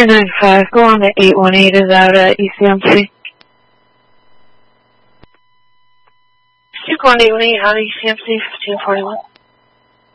395, go on to 818 is out at ECMC. You go on 818 out at ECMC, 1541.